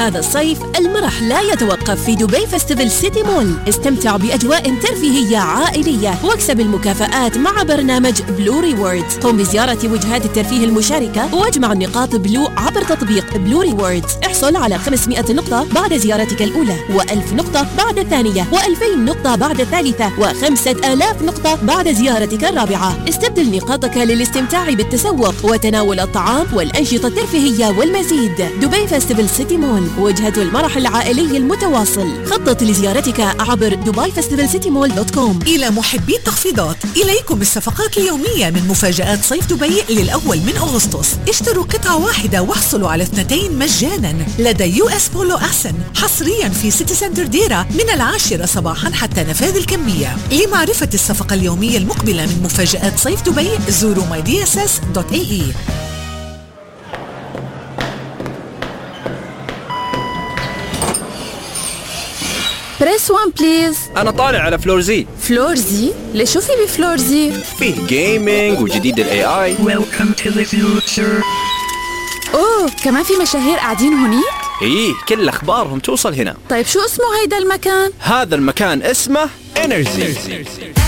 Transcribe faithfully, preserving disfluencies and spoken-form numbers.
هذا الصيف المرح لا يتوقف في دبي فيستيفال سيتي مول. استمتع بأجواء ترفيهية عائلية واكسب المكافآت مع برنامج بلو ريوردز. قم بزيارة وجهات الترفيه المشاركة واجمع النقاط بلو عبر تطبيق بلو ريوردز. احصل على خمسمائة نقطة بعد زيارتك الأولى، وألف نقطة بعد الثانية، وألفين نقطة بعد الثالثة، وخمسة آلاف نقطة بعد زيارتك الرابعة. استبدل نقاطك للاستمتاع بالتسوق وتناول الطعام والأنشطة الترفيهية والمزيد. دبي فيستيفال سيتي مول، وجهة المرح العائلي المتواصل. خطط لزيارتك عبر دبي فيستيفال سيتي مول دوت كوم. إلى محبي التخفيضات، إليكم الصفقات اليومية من مفاجآت صيف دبي للأول من أغسطس. اشتروا قطعة واحدة واحصلوا على اثنتين مجانا لدى يو اس بولو أحسن، حصريا في سيتي سنتر ديرة من العاشرة صباحا حتى نفاذ الكمية. لمعرفة الصفقة اليومية المقبلة من مفاجآت صيف دبي زوروا ماي دي اس اس دوت اي اي. بريس وان بليز. أنا طالع على فلور زي. فلور زي؟ ليش شو في بفلور زي؟ فيه جيمينج وجديد ال إيه آي. Welcome to the future. أوه، كمان في مشاهير قاعدين هونيك؟ إيه، كل أخبارهم توصل هنا. طيب شو اسمه هيدا المكان؟ هذا المكان اسمه إنرجي.